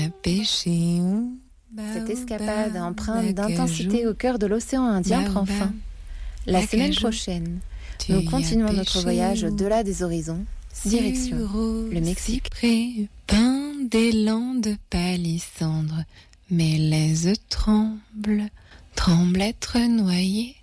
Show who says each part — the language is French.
Speaker 1: Cette escapade empreinte d'intensité au cœur de l'océan Indien prend fin. La semaine prochaine, nous continuons notre voyage au-delà des horizons, direction le Mexique.
Speaker 2: Peint des landes palissandres, mes laises tremblent être noyées